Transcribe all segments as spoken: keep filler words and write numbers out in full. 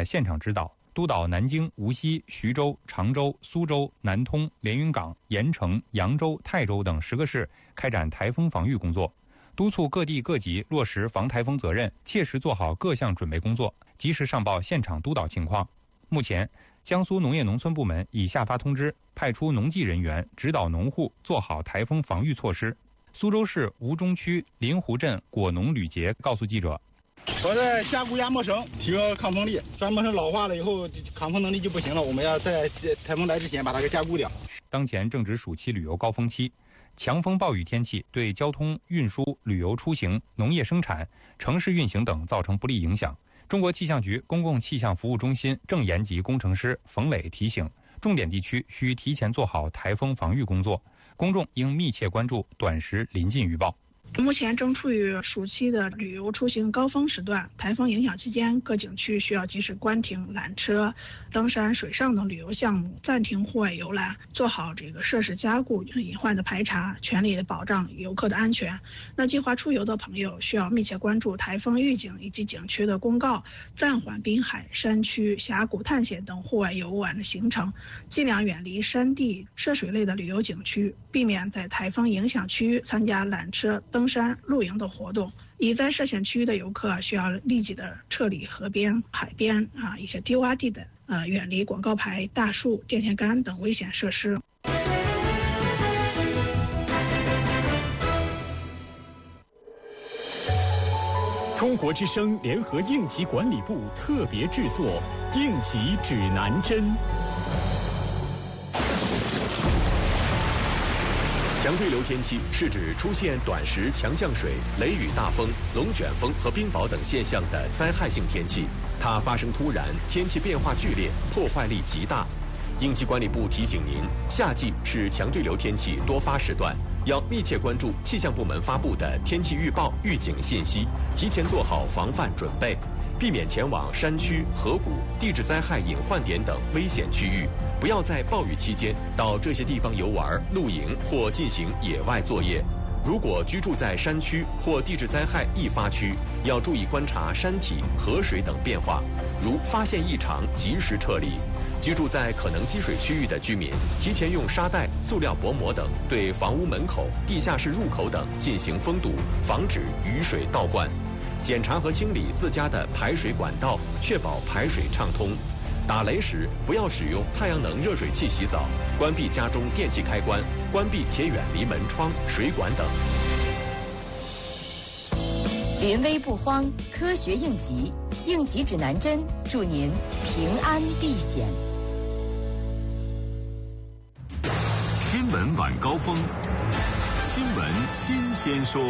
在现场指导，督导南京、无锡、徐州、常州、苏州、南通、连云港、盐城、扬州、泰州等十个市开展台风防御工作，督促各地各级落实防台风责任，切实做好各项准备工作，及时上报现场督导情况。目前，江苏农业农村部门已下发通知，派出农技人员指导农户做好台风防御措施。苏州市吴中区临湖镇果农吕杰告诉记者， 我在加固压膜绳，提高抗风力。压膜绳老化了以后，抗风能力就不行了，我们要在台风来之前把它给加固掉。 当前正值暑期旅游高峰期，强风暴雨天气对交通运输、旅游出行、农业生产、城市运行等造成不利影响。中国气象局公共气象服务中心正研级工程师冯磊提醒，重点地区需提前做好台风防御工作，公众应密切关注短时临近预报。 目前正处于暑期的旅游出行高峰时段，台风影响期间，各景区需要及时关停缆车、登山、水上等旅游项目，暂停户外游览，做好这个设施加固、隐患的排查，全力保障游客的安全。那计划出游的朋友需要密切关注台风预警以及景区的公告，暂缓滨海、山区、峡谷探险等户外游玩的行程，尽量远离山地、涉水类的旅游景区，避免在台风影响区域参加缆车、登山、露营等活动。已在涉险区域的游客需要立即的撤离河边、海边啊一些低洼地的，呃，远离广告牌、大树、电线杆等危险设施。 中国之声联合应急管理部特别制作《应急指南针》。 强对流天气是指出现短时强降水、雷雨大风、龙卷风和冰雹等现象的灾害性天气，它发生突然，天气变化剧烈，破坏力极大。应急管理部提醒您，夏季是强对流天气多发时段，要密切关注气象部门发布的天气预报、预警信息，提前做好防范准备，避免前往山区、河谷、地质灾害隐患点等危险区域。不要在暴雨期间到这些地方游玩、露营或进行野外作业。如果居住在山区或地质灾害易发区，要注意观察山体、河水等变化，如发现异常及时撤离。居住在可能积水区域的居民，提前用沙袋、塑料薄膜等对房屋门口、地下室入口等进行封堵，防止雨水倒灌。检查和清理自家的排水管道，确保排水畅通。打雷时不要使用太阳能热水器洗澡，关闭家中电器开关，关闭且远离门窗、水管等。 临危不慌，科学应急，应急指南针，祝您平安避险。 新闻晚高峰，新闻新鲜说。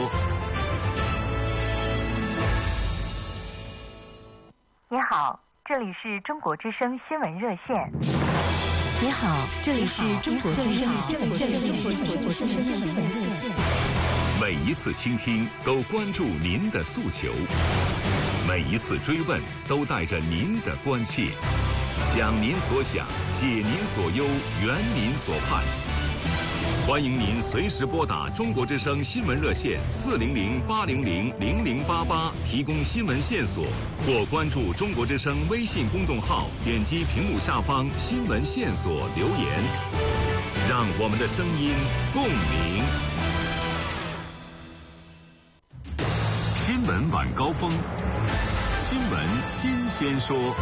你好，这里是中国之声新闻热线。 你好，这里是中国之声新闻热线。 每一次倾听都关注您的诉求，每一次追问都带着您的关切，想您所想，解您所忧，圆您所盼。欢迎您随时拨打中国之声新闻热线四零零八零零零零八八提供新闻线索，或关注中国之声微信公众号，点击屏幕下方新闻线索留言，让我们的声音共鸣。新闻晚高峰，新闻新鲜说。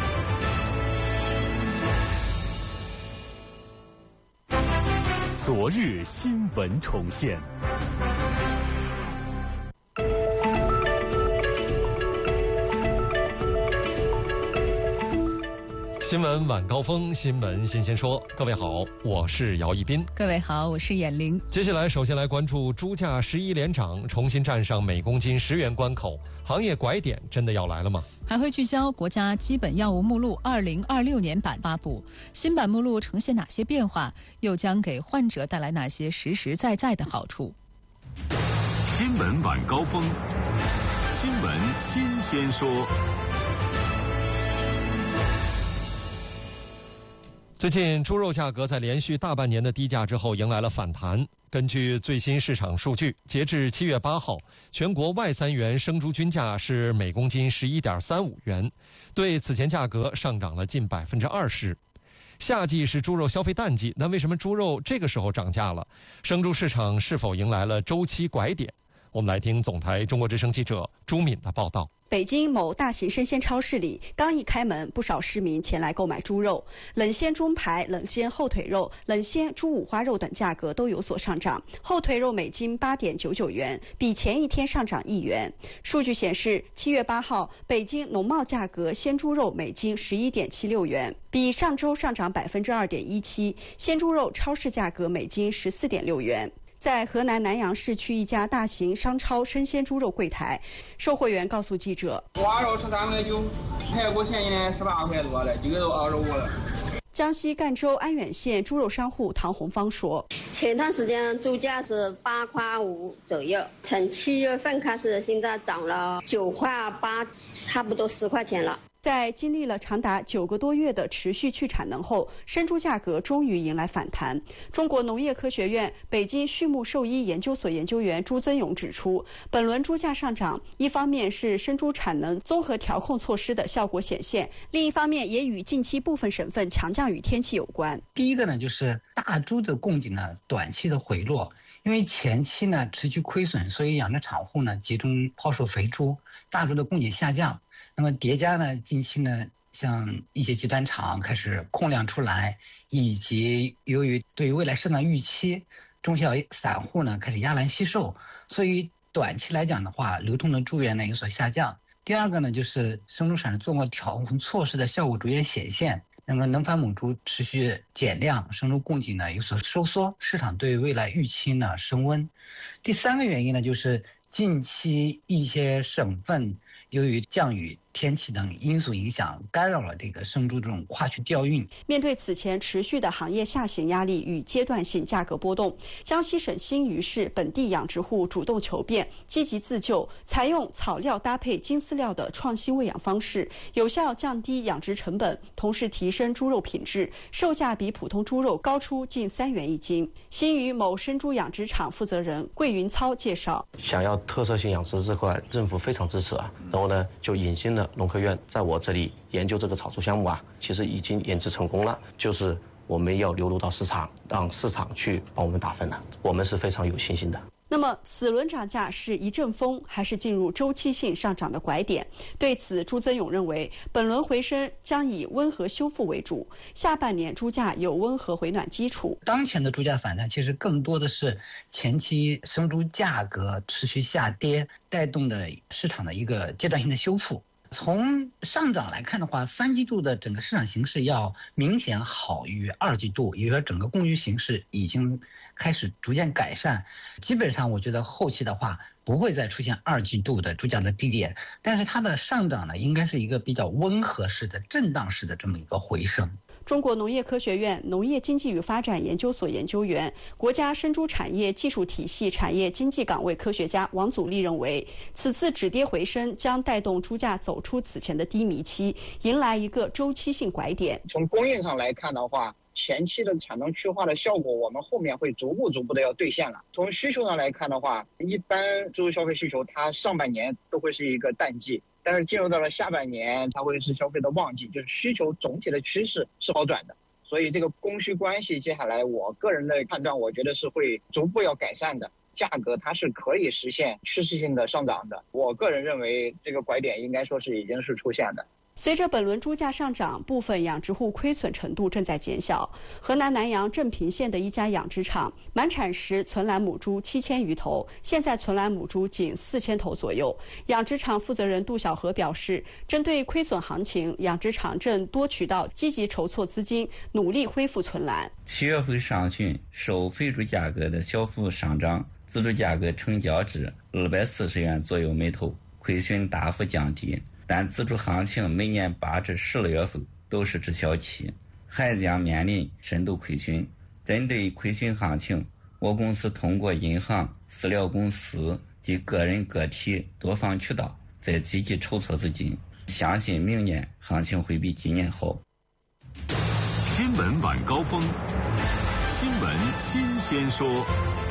昨日新闻重现。 新闻晚高峰，新闻新鲜说。各位好，我是姚一斌。 各位好，我是闫玲。 接下来首先来关注猪价十一连涨，重新站上每公斤十元关口，行业拐点真的要来了吗？ 还会聚焦国家基本药物目录二零二六年版发布，新版目录呈现哪些变化，又将给患者带来哪些实实在在的好处？ 新闻晚高峰，新闻新鲜说。 最近猪肉价格在连续大半年的低价之后迎来了反弹。根据最新市场数据，截至七月八号，全国外三元生猪均价是每公斤十一点三五元，对此前价格上涨了近百分之二十。夏季是猪肉消费淡季，那为什么猪肉这个时候涨价了？生猪市场是否迎来了周期拐点？我们来听总台中国之声记者朱敏的报道。 北京某大型生鲜超市里，刚一开门，不少市民前来购买猪肉，冷鲜中排、冷鲜后腿肉、冷鲜猪五花肉等价格都有所上涨。后腿肉每斤八点九九元，比前一天上涨一元。数据显示，七月八号，北京农贸价格鲜猪肉每斤十一点七六元，比上周上涨百分之二点一七。鲜猪肉超市价格每斤十四点六元。在河南南阳市区一家大型商超生鲜猪肉柜台，售货员告诉记者：“ 蛙肉十三块九，排骨前一年十八块多了，这个都二十五了。” 江西赣州安远县猪肉商户唐红芳说：“ 前段时间猪价是八块五左右，从七月份开始，现在涨了九块八，差不多十块钱了。” 在经历了长达九个多月的持续去产能后，生猪价格终于迎来反弹。中国农业科学院北京畜牧兽医研究所研究员朱增勇指出，本轮猪价上涨，一方面是生猪产能综合调控措施的效果显现，另一方面也与近期部分省份强降雨天气有关。 第一个呢，就是大猪的供给呢短期的回落，因为前期呢持续亏损，所以养殖场户呢集中抛售肥猪，大猪的供给下降。那么叠加呢，近期呢，像一些集团厂开始控量出来，以及由于对未来市场预期，中小散户呢开始压栏惜售，所以短期来讲的话，流通的猪源呢有所下降。第二个呢，就是生猪产能综合调控措施的效果逐渐显现，那么能繁母猪持续减量，生猪供给呢有所收缩，市场对未来预期呢升温。第三个原因呢，就是近期一些省份由于降雨天气等因素影响，干扰了这个生猪这种跨区调运。 面对此前持续的行业下行压力与阶段性价格波动，江西省新余市本地养殖户主动求变，积极自救，采用草料搭配精饲料的创新喂养方式，有效降低养殖成本，同时提升猪肉品质，售价比普通猪肉高出近三元一斤。新余某生猪养殖场负责人桂云操介绍， 想要特色性养殖这块，政府非常支持啊，然后呢就引进了农科院在我这里研究这个草猪项目啊，其实已经研制成功了，就是我们要流入到市场，让市场去帮我们打分了，我们是非常有信心的。 那么此轮涨价是一阵风，还是进入周期性上涨的拐点？对此，朱增勇认为，本轮回升将以温和修复为主，下半年猪价有温和回暖基础。 当前的猪价反弹其实更多的是前期生猪价格持续下跌带动的市场的一个阶段性的修复。从上涨来看的话，三季度的整个市场形势要明显好于二季度，也就是说整个供需形势已经开始逐渐改善。基本上我觉得后期的话不会再出现二季度的猪价的低点，但是它的上涨呢，应该是一个比较温和式的震荡式的这么一个回升。 中国农业科学院农业经济与发展研究所研究员、国家生猪产业技术体系产业经济岗位科学家王祖立认为，此次止跌回升将带动猪价走出此前的低迷期，迎来一个周期性拐点。 从供应上来看的话，前期的产能去化的效果，我们后面会逐步逐步的要兑现了。从需求上来看的话，一般猪肉消费需求它上半年都会是一个淡季，但是进入到了下半年，它会是消费的旺季，就是需求总体的趋势是好转的。所以这个供需关系，接下来我个人的判断，我觉得是会逐步要改善的。价格它是可以实现趋势性的上涨的。我个人认为这个拐点应该说是已经是出现的。 随着本轮猪价上涨，部分养殖户亏损程度正在减小。河南南阳镇平县的一家养殖场，满产时存栏母猪七千余头，现在存栏母猪仅四千头左右。养殖场负责人杜小河表示，针对亏损行情，养殖场正多渠道积极筹措资金，努力恢复存栏。 七月份上旬，受肥猪价格的小幅上涨，自主价格成交至二百四十元左右每头，亏损大幅降低。但自主行情每年八至十二月份都是滞销期，还将面临深度亏损。针对亏损行情，我公司通过银行、饲料公司及个人个体多方渠道在积极筹措资金，相信明年行情会比今年好。 新闻晚高峰，新闻新鲜说。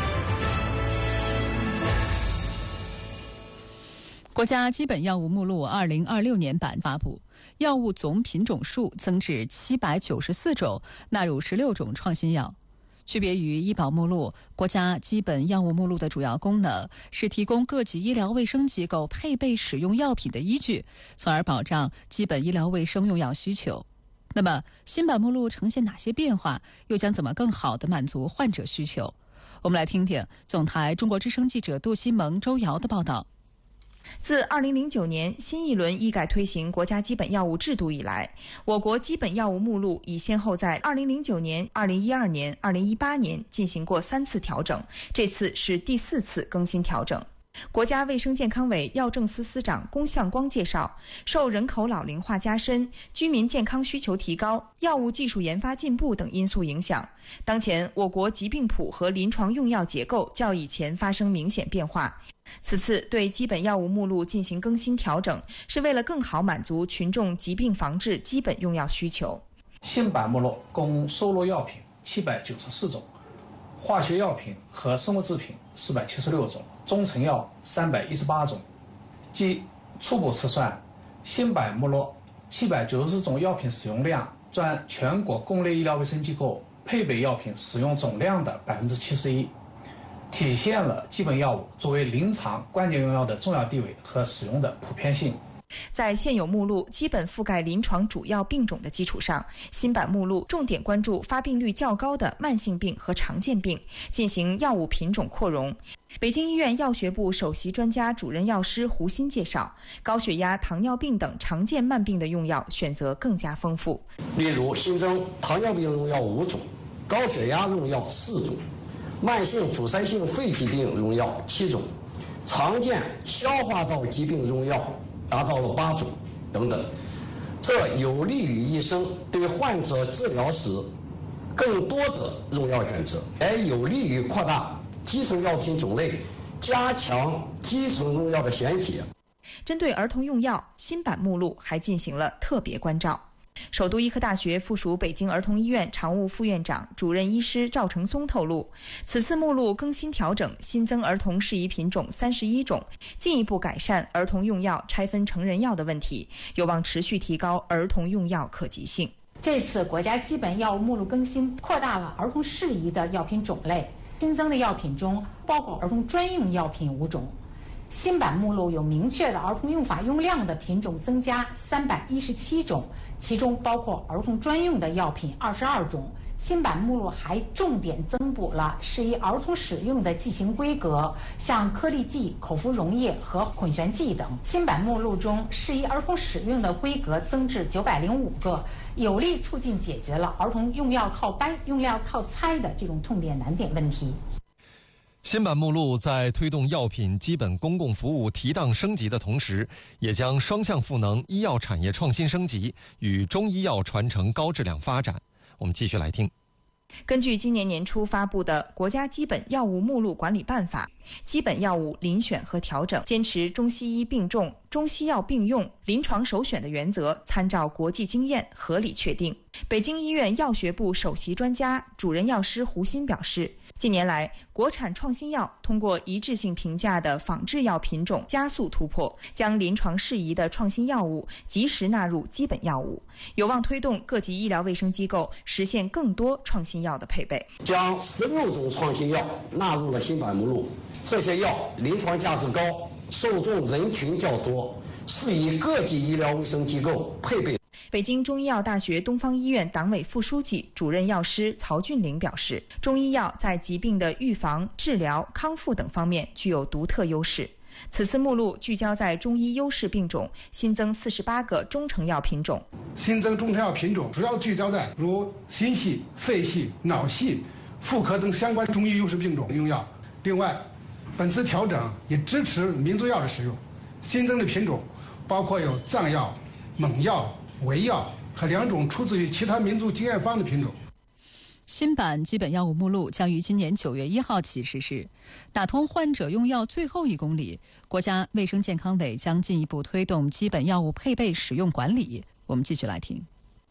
国家基本药物目录二零二六年版发布，药物总品种数增至七百九十四种，纳入十六种创新药。区别于医保目录，国家基本药物目录的主要功能是提供各级医疗卫生机构配备使用药品的依据，从而保障基本医疗卫生用药需求。那么，新版目录呈现哪些变化，又将怎么更好地满足患者需求？我们来听听总台中国之声记者杜西蒙、周瑶的报道。 自二零零九年新一轮医改推行国家基本药物制度以来，我国基本药物目录已先后在二零零九年、二零一二年、二零一八年进行过三次调整，这次是第四次更新调整。国家卫生健康委药政司司长龚向光介绍，受人口老龄化加深、居民健康需求提高、药物技术研发进步等因素影响，当前我国疾病谱和临床用药结构较以前发生明显变化。此次对基本药物目录进行更新调整，是为了更好满足群众疾病防治基本用药需求。 新版目录共收录药品七百九十四种，化学药品和生物制品四百七十六种，中成药三百一十八种。即初步测算，新版目录七百九十四种药品使用量占全国公立医疗卫生机构配备药品使用总量的百分之七十一。体现了基本药物作为临床关键用药的重要地位和使用的普遍性。 在现有目录基本覆盖临床主要病种的基础上，新版目录重点关注发病率较高的慢性病和常见病，进行药物品种扩容。北京医院药学部首席专家主任药师胡鑫介绍，高血压、糖尿病等常见慢病的用药选择更加丰富。 例如新增糖尿病用药五种，高血压用药四种，慢性阻塞性肺疾病用药七种，常见消化道疾病用药达到了八种等等。这有利于医生对患者治疗时更多的用药选择，也有利于扩大基层药品种类，加强基层用药的衔接。 针对儿童用药，新版目录还进行了特别关照。首都医科大学附属北京儿童医院常务副院长、主任医师赵成松透露，此次目录更新调整，新增儿童适宜品种三十一种，进一步改善儿童用药拆分成人药的问题，有望持续提高儿童用药可及性。 这次国家基本药物目录更新，扩大了儿童适宜的药品种类，新增的药品中包括儿童专用药品五种。新版目录有明确的儿童用法用量的品种增加三百一十七种，其中包括儿童专用的药品二十二种。新版目录还重点增补了适宜儿童使用的剂型规格，像颗粒剂、口服溶液和混悬剂等。新版目录中适宜儿童使用的规格增至九百零五个，有力促进解决了儿童用药靠掰、用药靠猜的这种痛点难点问题。 新版目录在推动药品基本公共服务提档升级的同时，也将双向赋能医药产业创新升级与中医药传承高质量发展。我们继续来听。 根据今年年初发布的《国家基本药物目录管理办法》，基本药物遴选和调整坚持中西医并重、中西药并用、临床首选的原则，参照国际经验合理确定。北京医院药学部首席专家、主任药师胡鑫表示，近年来，国产创新药通过一致性评价的仿制药品种加速突破，将临床适宜的创新药物及时纳入基本药物，有望推动各级医疗卫生机构实现更多创新药的配备。 将十六种创新药纳入了新版目录，这些药临床价值高，受众人群较多，适宜各级医疗卫生机构配备。 北京中医药大学东方医院党委副书记、主任药师曹俊玲表示，中医药在疾病的预防、治疗、康复等方面具有独特优势。此次目录聚焦在中医优势病种，新增四十八个中成药品种。 新增中成药品种主要聚焦在如心系、肺系、脑系、妇科等相关中医优势病种用药。另外，本次调整也支持民族药的使用，新增的品种包括有藏药、蒙药、维药和两种出自于其他民族经验方的品种。 新版基本药物目录将于今年九月一号起实施，打通患者用药最后一公里。国家卫生健康委将进一步推动基本药物配备使用管理。我们继续来听。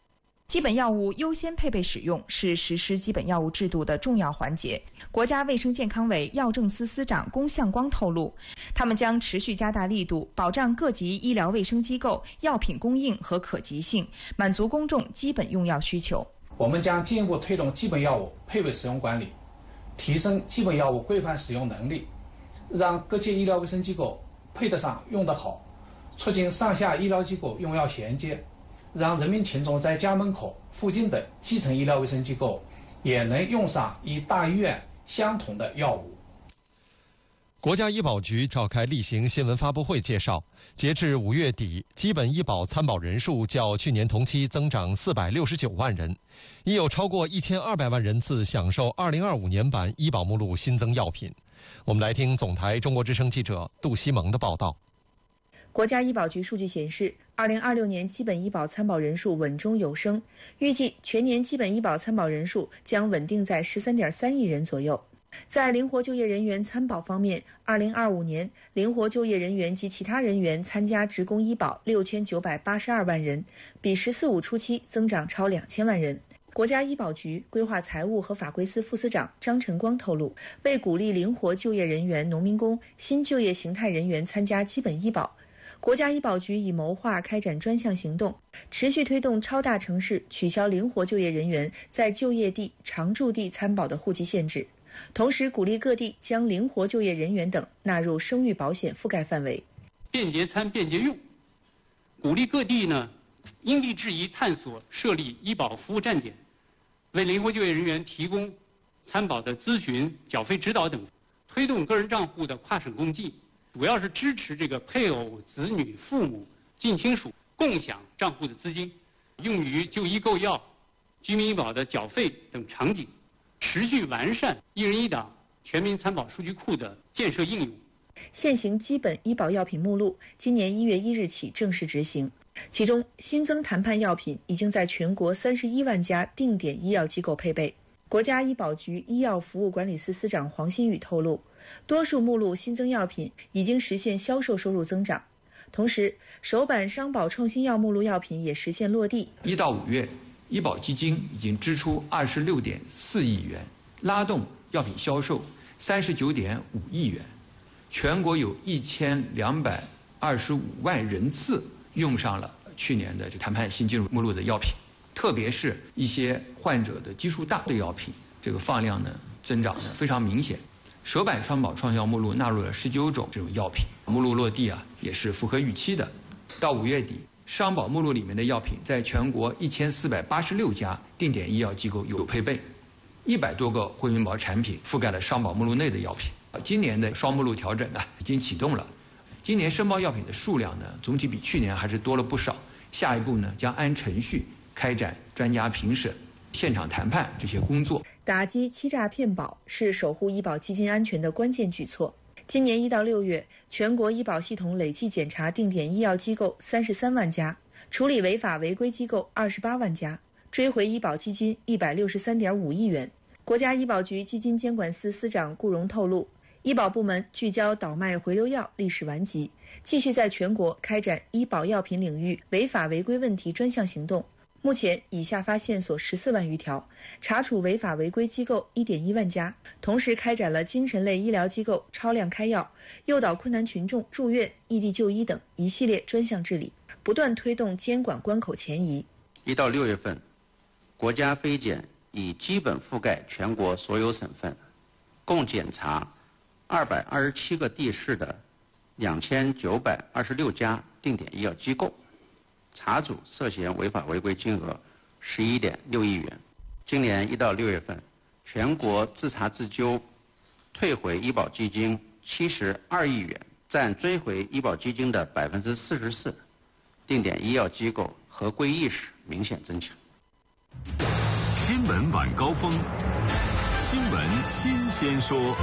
基本药物优先配备使用是实施基本药物制度的重要环节。国家卫生健康委药政司司长龚向光透露，他们将持续加大力度，保障各级医疗卫生机构药品供应和可及性，满足公众基本用药需求。 我们将进一步推动基本药物配备使用管理，提升基本药物规范使用能力，让各级医疗卫生机构配得上用得好，促进上下医疗机构用药衔接，让人民群众在家门口附近的基层医疗卫生机构也能用上与大医院相同的药物。 国家医保局召开例行新闻发布会介绍，截至五月底，基本医保参保人数较去年同期增长四百六十九万人，已有超过一千二百万人次享受二零二五年版医保目录新增药品。我们来听总台中国之声记者杜西蒙的报道。 国家医保局数据显示，二零二六年基本医保参保人数稳中有升，预计全年基本医保参保人数将稳定在十三点三亿人左右。在灵活就业人员参保方面，二零二五年灵活就业人员及其他人员参加职工医保六千九百八十二万人，比“十四五”初期增长超两千万人。国家医保局规划财务和法规司副司长张晨光透露，为鼓励灵活就业人员、农民工、新就业形态人员参加基本医保，国家医保局已谋划开展专项行动，持续推动超大城市取消灵活就业人员在就业地、常住地参保的户籍限制，同时鼓励各地将灵活就业人员等纳入生育保险覆盖范围。 便捷参、便捷用，鼓励各地呢因地制宜探索设立医保服务站点，为灵活就业人员提供参保的咨询、缴费指导等，推动个人账户的跨省共济，主要是支持这个配偶、子女、父母、近亲属共享账户的资金，用于就医购药、居民医保的缴费等场景，持续完善一人一档全民参保数据库的建设应用。 现行基本医保药品目录今年一月一日起正式执行，其中新增谈判药品已经在全国三十一万家定点医药机构配备。国家医保局医药服务管理司司长黄新宇透露，多数目录新增药品已经实现销售收入增长，同时首版商保创新药目录药品也实现落地。 一到五月，医保基金已经支出二十六点四亿元，拉动药品销售三十九点五亿元。全国有一千两百二十五万人次用上了去年的这谈判新进入目录的药品，特别是一些患者的基数大的药品，这个放量呢增长呢非常明显。首版商保创新药目录纳入了十九种这种药品，目录落地啊也是符合预期的。到五月底，商保目录里面的药品在全国一千四百八十六家定点医药机构有配备，一百多个惠民保产品覆盖了商保目录内的药品。今年的双目录调整啊已经启动了，今年申报药品的数量呢总体比去年还是多了不少。下一步呢将按程序开展专家评审、现场谈判这些工作。 打击欺诈骗保是守护医保基金安全的关键举措。今年一到六月，全国医保系统累计检查定点医药机构三十三万家，处理违法违规机构二十八万家，追回医保基金一百六十三点五亿元。国家医保局基金监管司司长顾荣透露，医保部门聚焦倒卖回流药历史顽疾，继续在全国开展医保药品领域违法违规问题专项行动。目前已下发线索十四万余条，查处违法违规机构一点一万家，同时开展了精神类医疗机构超量开药、诱导困难群众住院、异地就医等一系列专项治理，不断推动监管关口前移。 一到六月份，国家非检已基本覆盖全国所有省份，共检查二百二十七个地市的两千九百二十六家定点医药机构，查处涉嫌违法违规金额十一点六亿元。今年一到六月份，全国自查自纠退回医保基金七十二亿元，占追回医保基金的百分之四十四。定点医药机构合规意识明显增强。 新闻晚高峰，新闻新鲜说。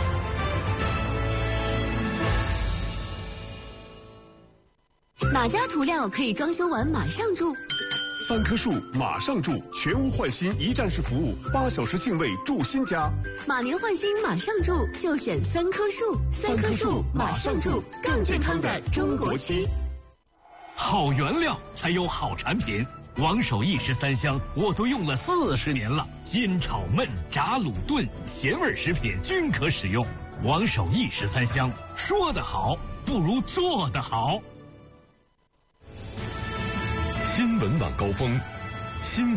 哪家涂料可以装修完马上住？ 三棵树马上住，全屋换新一站式服务，八小时净位住新家。 马年换新马上住，就选三棵树。三棵树马上住，更健康的中国区。 好原料才有好产品， 王守义十三香我都用了四十年了，煎炒焖炸卤炖咸味食品均可使用。王守义十三香，说得好不如做得好。 新闻晚高峰，新闻。